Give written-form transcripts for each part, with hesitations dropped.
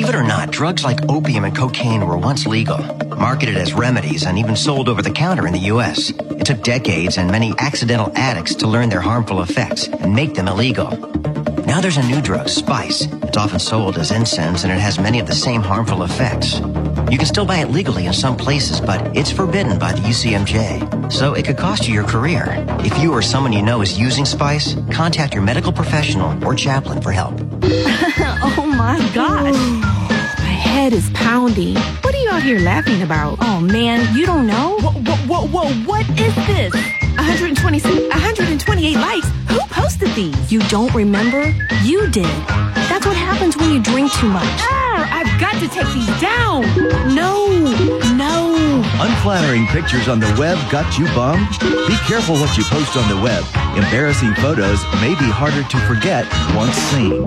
Believe it or not, drugs like opium and cocaine were once legal, marketed as remedies and even sold over the counter in the U.S. It took decades and many accidental addicts to learn their harmful effects and make them illegal. Now there's a new drug, Spice. It's often sold as incense and it has many of the same harmful effects. You can still buy it legally in some places, but it's forbidden by the UCMJ. So it could cost you your career. If you or someone you know is using Spice, contact your medical professional or chaplain for help. Oh my gosh. My head is pounding. What are you out here laughing about? Oh man, you don't know? Whoa, what is this? 128 likes? Who posted these? You don't remember? You did. That's what happens when you drink too much. I've got to take these down. No. Unflattering pictures on the web got you bummed? Be careful what you post on the web. Embarrassing photos may be harder to forget once seen.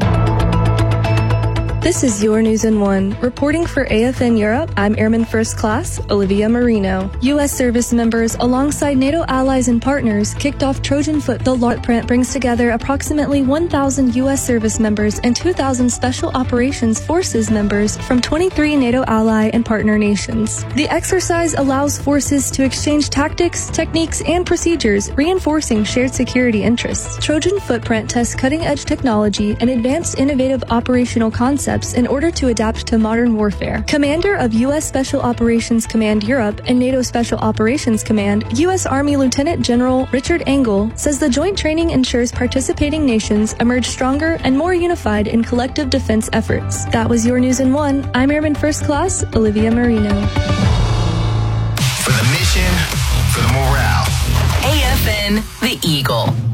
This is Your News in One. Reporting for AFN Europe, I'm Airman First Class Olivia Marino. U.S. service members, alongside NATO allies and partners, kicked off Trojan Foot. The footprint brings together approximately 1,000 U.S. service members and 2,000 Special Operations Forces members from 23 NATO ally and partner nations. The exercise allows forces to exchange tactics, techniques, and procedures, reinforcing shared security interests. Trojan Footprint tests cutting-edge technology and advanced innovative operational concepts in order to adapt to modern warfare. Commander of U.S. Special Operations Command Europe and NATO Special Operations Command, U.S. Army Lieutenant General Richard Engel, says the joint training ensures participating nations emerge stronger and more unified in collective defense efforts. That was Your News in One. I'm Airman First Class Olivia Marino. For the mission, for the morale. AFN, The Eagle.